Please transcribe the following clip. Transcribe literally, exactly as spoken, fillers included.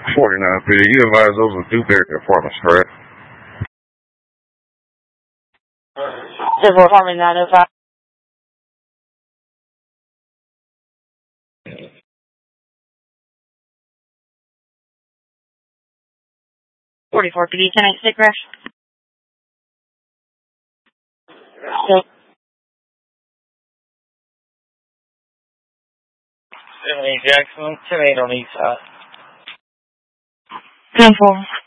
forty-nine P D. You advise those are Dewberry Apartments, correct? Civil Apartment nine oh five. forty-four P D, ten eight six crash. Okay. seventy Jackson, ten eight on east side. ten four.